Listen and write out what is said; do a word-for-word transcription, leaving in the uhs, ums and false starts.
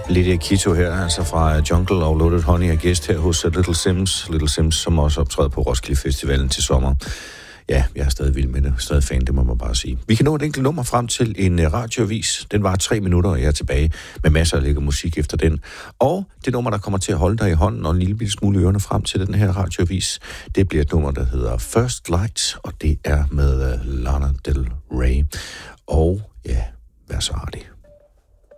Lydia Kito her, altså fra Jungle og Loaded Honey, er gæst her hos Little Sims. Little Sims, som også optræder på Roskilde Festivalen til sommer. Ja, jeg er stadig vild med det. Stadig fan, det må man bare sige. Vi kan nå et enkelt nummer frem til en radioavis. Den var tre minutter, og jeg er tilbage med masser af lækker musik efter den. Og det nummer, der kommer til at holde dig i hånden og en lille smule ørerne frem til den her radioavis, det bliver et nummer, der hedder First Light, og det er med Lana Del Rey. Og ja, vær så artig.